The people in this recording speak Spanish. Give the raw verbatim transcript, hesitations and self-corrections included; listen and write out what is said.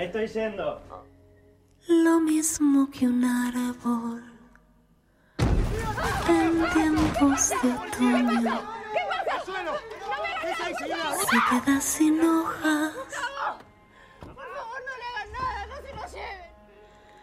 Ahí estoy yendo. Lo mismo que un árbol en tiempos de otoño se queda sin hojas